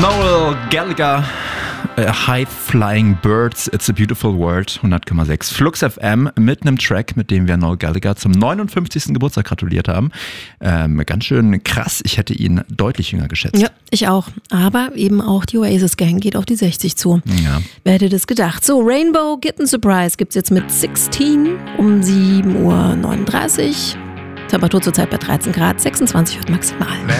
Noel Gallagher, High Flying Birds, It's a Beautiful World, 100,6 Flux FM mit einem Track, mit dem wir Noel Gallagher zum 59. Geburtstag gratuliert haben. Ganz schön krass, ich hätte ihn deutlich jünger geschätzt. Ja, ich auch. Aber eben auch die Oasis Gang geht auf die 60 zu. Ja. Wer hätte das gedacht? So, Rainbow Kitten Surprise gibt's jetzt mit 16 um 7:39 Uhr. Temperatur zurzeit bei 13 Grad, 26 wird maximal.